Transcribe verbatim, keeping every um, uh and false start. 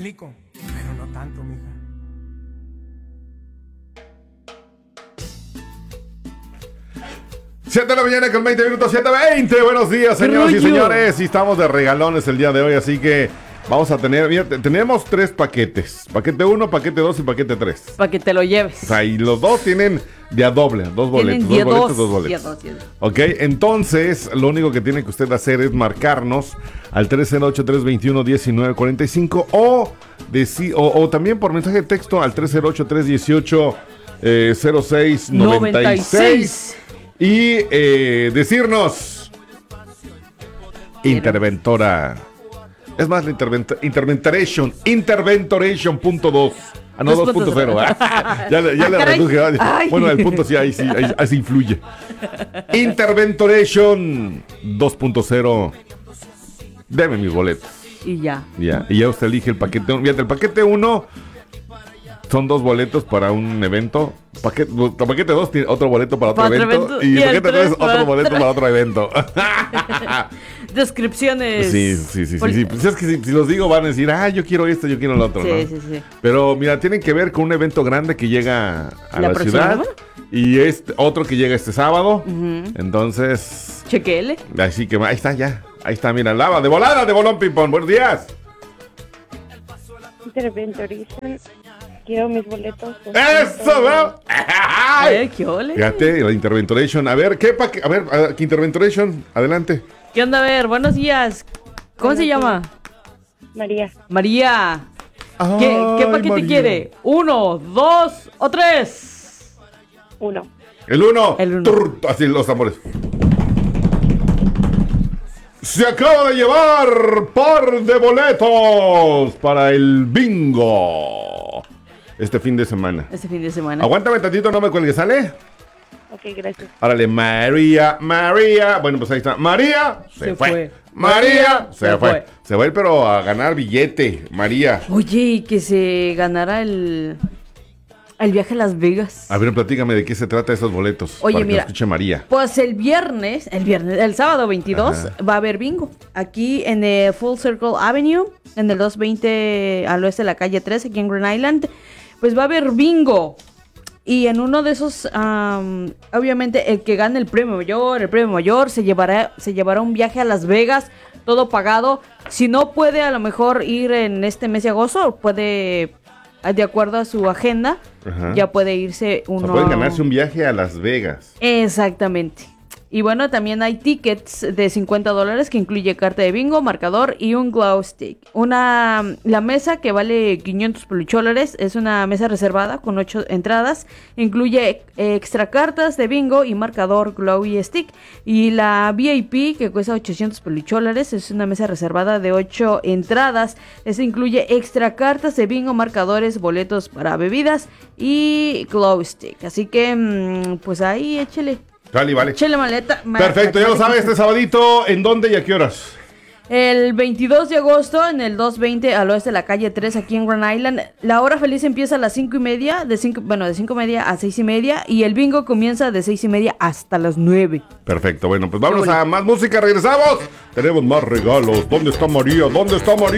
explico, pero no tanto, mija. siete de la mañana con veinte minutos, siete veinte. Buenos días, señoras y señores. Y estamos de regalones el día de hoy, así que vamos a tener, mira, tenemos tres paquetes. Paquete uno, paquete dos y paquete tres. Para que te lo lleves. O sea, y los dos tienen de a doble, dos boletos, dos boletos, dos boletos. Dos, dos. Ok, entonces, lo único que tiene que usted hacer es marcarnos al tres cero ocho, tres dos uno, uno nueve cuatro cinco o, deci- o, o también por mensaje de texto al tres cero ocho, tres uno ocho, cero seis nueve seis. Y eh, decirnos Interventora. Es más, la intervent- Interventoration Interventoration punto dos. Ah, no, dos punto cero. ya ya ah, le reduje. Ay. Bueno, el punto sí, ahí sí, ahí, ahí sí influye. Interventoration dos punto cero. Deme mis boletos. Y ya. Ya, y ya usted elige el paquete uno. Fíjate, el paquete uno son dos boletos para un evento. Paquete, paquete dos tiene otro boleto para otro, para evento, otro evento. Y, Y el paquete tres otro para boleto tres. para otro evento. Descripciones. Sí, sí, sí, sí, sí. Pues es que si, si los digo van a decir, ah, yo quiero esto, yo quiero el otro, Sí, ¿no? sí, sí. Pero mira, tienen que ver con un evento grande que llega a ¿La la, próxima ciudad semana? y este otro que llega este sábado. Uh-huh. Entonces, Chequele. así que ahí está ya. Ahí está, mira, lava de volada de bolón ping pong. Buenos días. Interventoration. Quiero mis boletos. ¡Eso, ¿no? Eh, ¿qué ole? Fíjate, la Interventoration. A ver, ¿qué pa' qué? A ver, a ver, ¿qué Interventoration? Adelante. ¿Qué onda? A ver, buenos días. ¿Cómo Buenos se días. llama? María. María. ¿Qué, Ay, ¿qué paquete María. quiere? ¿Uno, dos o tres? Uno. El uno. El uno. Trrr, así los tambores. Se acaba de llevar par de boletos para el bingo este fin de semana. Este fin de semana. Aguántame tantito, no me cuelgues, ¿sale? Ok, gracias. Árale, María, María. Bueno, pues ahí está. María se, Se fue. fue. María se, se fue. fue. Se va a ir, pero a ganar billete, María. Oye, y que se ganara el, el viaje a Las Vegas. A ver, platícame de qué se trata esos boletos. Oye, para que mira. lo escuche María. Pues el viernes, el viernes, el sábado veintidós, Ajá. va a haber bingo. Aquí en el Full Circle Avenue, en el doscientos veinte al oeste de la calle tres, aquí en Grand Island. Pues va a haber bingo. Y en uno de esos, um, obviamente, el que gane el premio mayor, el premio mayor, se llevará, se llevará un viaje a Las Vegas, todo pagado. Si no puede a lo mejor ir en este mes de agosto, puede, de acuerdo a su agenda, Ajá. ya puede irse O uno. sea, pueden ganarse un viaje a Las Vegas. Exactamente. Y bueno, también hay tickets de cincuenta dólares que incluye carta de bingo, marcador y un glow stick. Una, la mesa que vale quinientos pelucholares es una mesa reservada con ocho entradas. Incluye eh, extra cartas de bingo y marcador, glow y stick. Y la V I P que cuesta ochocientos pelucholares es una mesa reservada de ocho entradas. Eso incluye extra cartas de bingo, marcadores, boletos para bebidas y glow stick. Así que, mmm, pues ahí échele. Vale, vale. Chele maleta. ma- Perfecto, ya lo sabes, este sabadito, ¿en dónde y a qué horas? El veintidós de agosto en el doscientos veinte al oeste de la calle tres aquí en Grand Island. La hora feliz empieza a las cinco y media, de cinco, bueno, de cinco y media a seis y media. Y el bingo comienza de seis y media hasta las nueve. Perfecto, bueno, pues vámonos a más música, regresamos. Tenemos más regalos. ¿Dónde está María? ¿Dónde está María?